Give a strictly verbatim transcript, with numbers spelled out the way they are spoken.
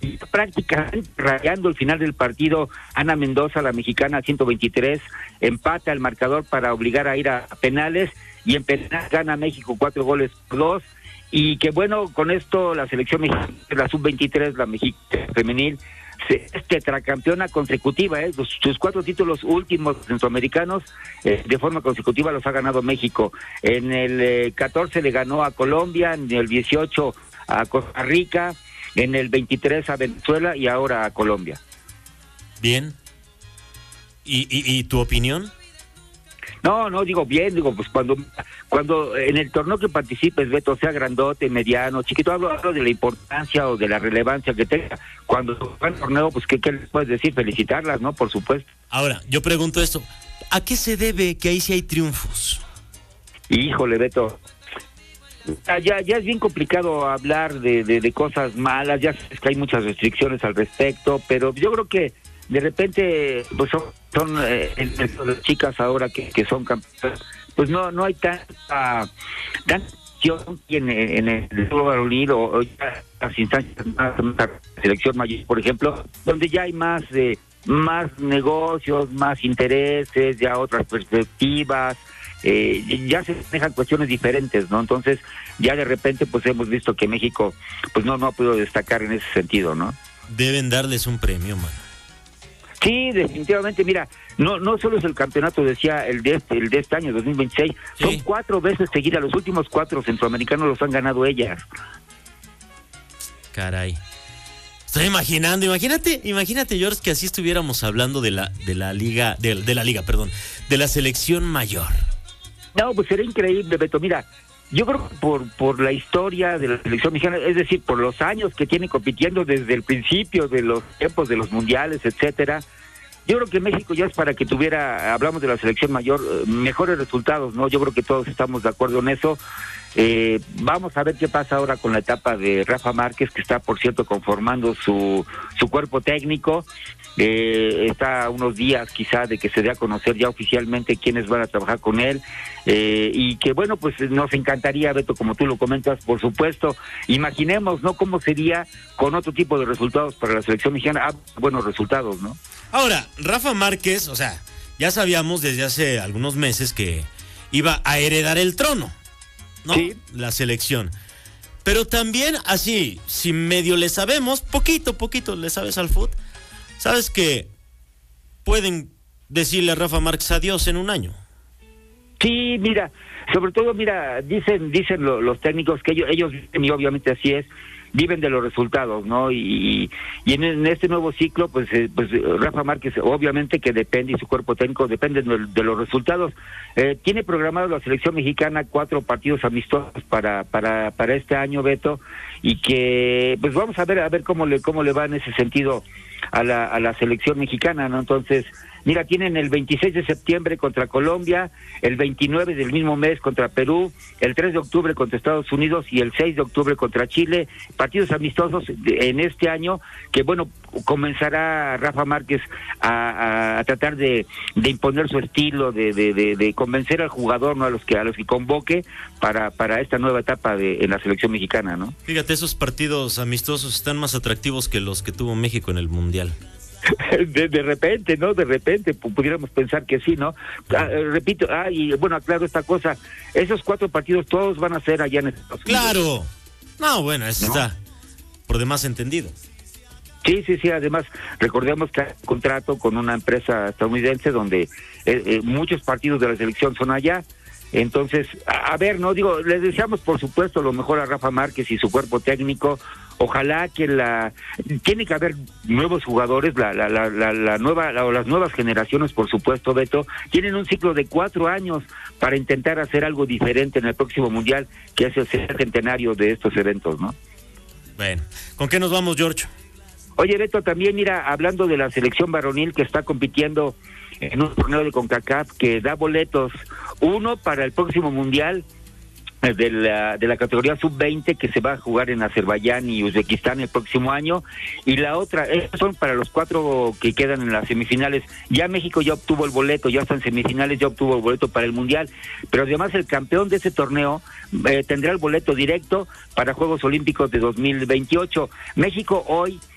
prácticamente rayando el final del partido, Ana Mendoza, la mexicana, ciento veintitrés, empata el marcador para obligar a ir a penales, y en penales gana México cuatro goles por dos, y que bueno, con esto la selección mexicana, la sub veintitrés, la mexicana femenil, es tetracampeona consecutiva, ¿eh? Los, sus cuatro títulos últimos centroamericanos eh, de forma consecutiva los ha ganado México. En el eh, catorce le ganó a Colombia, en el dieciocho a Costa Rica, en el veintitrés a Venezuela y ahora a Colombia. Bien. ¿Y, y, y tu opinión? No, no, digo bien, digo, pues cuando cuando en el torneo que participes, Beto, sea grandote, mediano, chiquito, hablo, hablo de la importancia o de la relevancia que tenga. Cuando va el torneo, pues, ¿qué, ¿qué les puedes decir? Felicitarlas, ¿no? Por supuesto. Ahora, yo pregunto esto, ¿a qué se debe que ahí sí hay triunfos? Híjole, Beto, ya, ya es bien complicado hablar de, de, de cosas malas, ya sabes que hay muchas restricciones al respecto, pero yo creo que de repente, pues son, son eh, las chicas ahora que, que son campeonas, pues no no hay tanta tanta acción en, en el fútbol varonil o, o ya las instancias más, más selección mayor, por ejemplo, donde ya hay más eh, más negocios, más intereses, ya otras perspectivas, eh, ya se dejan cuestiones diferentes, ¿no? Entonces ya de repente pues hemos visto que México pues no no ha podido destacar en ese sentido, ¿no? Deben darles un premio, mano. Sí, definitivamente, mira, no no solo es el campeonato, decía el de este, el de este año, dos mil veintiséis, sí. Son cuatro veces seguidas, los últimos cuatro centroamericanos los han ganado ellas. Caray. Estoy imaginando, imagínate, imagínate, George, que así estuviéramos hablando de la de la liga, de, de la liga, perdón, de la selección mayor. No, pues sería increíble, Beto, mira, yo creo que por, por la historia de la selección mexicana, es decir, por los años que tiene compitiendo desde el principio de los tiempos de los mundiales, etcétera, yo creo que México ya es para que tuviera, hablamos de la selección mayor, mejores resultados, ¿no? Yo creo que todos estamos de acuerdo en eso. Eh, vamos a ver qué pasa ahora con la etapa de Rafa Márquez, que está, por cierto, conformando su, su cuerpo técnico. Eh, está a unos días quizá de que se dé a conocer ya oficialmente quiénes van a trabajar con él, eh, y que bueno, pues nos encantaría, Beto, como tú lo comentas, por supuesto, imaginemos, ¿no?, cómo sería con otro tipo de resultados para la selección mexicana. Ah, buenos resultados, ¿no? Ahora, Rafa Márquez, o sea, ya sabíamos desde hace algunos meses que iba a heredar el trono, ¿no? Sí. La selección. Pero también así, si medio le sabemos, poquito, poquito le sabes al fútbol, sabes que pueden decirle a Rafa Márquez adiós en un año. Sí, mira, sobre todo, mira, dicen dicen lo, los técnicos que ellos, ellos y obviamente así es, viven de los resultados, ¿no? Y, y en, en este nuevo ciclo, pues, eh, pues Rafa Márquez, obviamente que depende, y su cuerpo técnico depende de, de los resultados. Eh, tiene programado la selección mexicana cuatro partidos amistosos para para para este año, Beto, y que pues vamos a ver a ver cómo le cómo le va en ese sentido a la a la selección mexicana, ¿no? Entonces, mira, tienen el veintiséis de septiembre contra Colombia, el veintinueve del mismo mes contra Perú, el tres de octubre contra Estados Unidos y el seis de octubre contra Chile. Partidos amistosos en este año que, bueno, comenzará Rafa Márquez a, a, a tratar de, de imponer su estilo, de, de, de, de convencer al jugador, ¿no?, a los que a los que convoque para para esta nueva etapa de en la selección mexicana, ¿no? Fíjate, esos partidos amistosos están más atractivos que los que tuvo México en el Mundial. De, de repente, ¿no? De repente pudiéramos pensar que sí, ¿no? Ah, repito, ah, y bueno, aclaro esta cosa, esos cuatro partidos todos van a ser allá en Estados Unidos. ¡Claro! No, bueno, eso ¿no? Está por demás entendido. Sí, sí, sí, además recordemos que hay un contrato con una empresa estadounidense donde eh, eh, muchos partidos de la selección son allá. Entonces, a, a ver, no digo, les deseamos por supuesto lo mejor a Rafa Márquez y su cuerpo técnico. Ojalá que la tiene que haber nuevos jugadores, la la la, la, la nueva la, o las nuevas generaciones, por supuesto, Beto, tienen un ciclo de cuatro años para intentar hacer algo diferente en el próximo mundial, que es el centenario de estos eventos, ¿no? Bueno, ¿con qué nos vamos, George? Oye, Beto, también mira, hablando de la selección varonil que está compitiendo en un torneo de CONCACAF que da boletos, uno para el próximo mundial de la, de la categoría sub veinte que se va a jugar en Azerbaiyán y Uzbekistán el próximo año, y la otra, estos son para los cuatro que quedan en las semifinales. Ya México ya obtuvo el boleto, ya está en semifinales, ya obtuvo el boleto para el mundial, pero además el campeón de ese torneo eh, tendrá el boleto directo para Juegos Olímpicos de dos mil veintiocho. México hoy